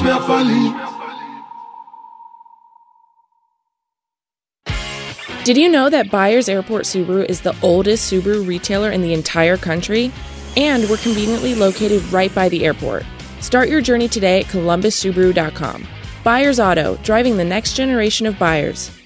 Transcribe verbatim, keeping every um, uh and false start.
mehr verliebt. Did you know that Byers Airport Subaru is the oldest Subaru retailer in the entire country? And we're conveniently located right by the airport. Start your journey today at columbus subaru dot com. Byers Auto, driving the next generation of buyers.